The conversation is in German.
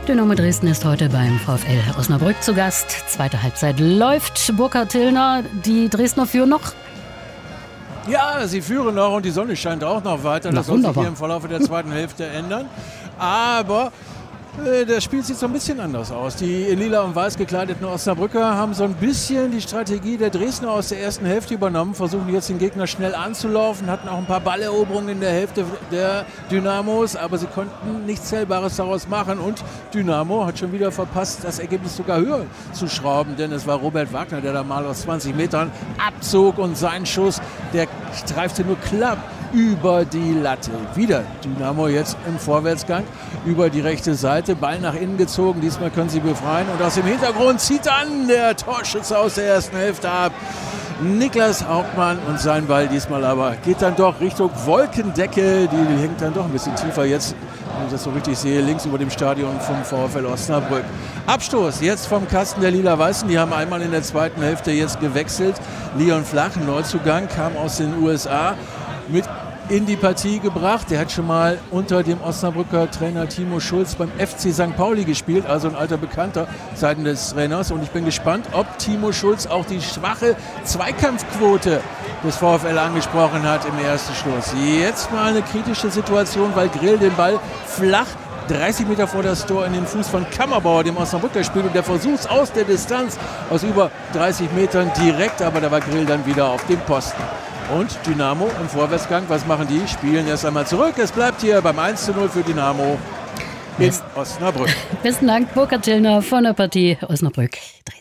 Dynamo Dresden ist heute beim VfL Osnabrück zu Gast. Zweite Halbzeit läuft. Burkhard Tillner, die Dresdner führen noch. Ja, sie führen noch und die Sonne scheint auch noch weiter. Das soll sich hier im Verlauf der zweiten Hälfte ändern. Aber das Spiel sieht so ein bisschen anders aus. Die in lila und weiß gekleideten Osnabrücker haben so ein bisschen die Strategie der Dresdner aus der ersten Hälfte übernommen, versuchen jetzt den Gegner schnell anzulaufen, hatten auch ein paar Balleroberungen in der Hälfte der Dynamos, aber sie konnten nichts Zählbares daraus machen und Dynamo hat schon wieder verpasst, das Ergebnis sogar höher zu schrauben, denn es war Robert Wagner, der da mal aus 20 Metern abzog und sein Schuss, der streifte nur knapp über die Latte. Wieder Dynamo jetzt im Vorwärtsgang über die rechte Seite. Ball nach innen gezogen. Diesmal können sie befreien. Und aus dem Hintergrund zieht dann der Torschütze aus der ersten Hälfte ab. Niklas Hauptmann und sein Ball diesmal aber geht dann doch Richtung Wolkendecke. Die hängt dann doch ein bisschen tiefer jetzt, wenn ich das so richtig sehe, links über dem Stadion vom VfL Osnabrück. Abstoß jetzt vom Kasten der Lila-Weißen. Die haben einmal in der zweiten Hälfte jetzt gewechselt. Leon Flach, Neuzugang, kam aus den USA. Mit in die Partie gebracht. Der hat schon mal unter dem Osnabrücker Trainer Timo Schulz beim FC St. Pauli gespielt, also ein alter Bekannter seitens des Trainers. Und ich bin gespannt, ob Timo Schulz auch die schwache Zweikampfquote des VfL angesprochen hat im ersten Stoß. Jetzt mal eine kritische Situation, weil Grill den Ball flach 30 Meter vor das Tor in den Fuß von Kammerbauer, dem Osnabrücker spielt. Und der versucht aus der Distanz, aus über 30 Metern direkt, aber da war Grill dann wieder auf dem Posten. Und Dynamo im Vorwärtsgang, was machen die? Spielen erst einmal zurück. Es bleibt hier beim 1:0 für Dynamo in Osnabrück. Besten Dank, Burkhard Tillner von der Partie Osnabrück.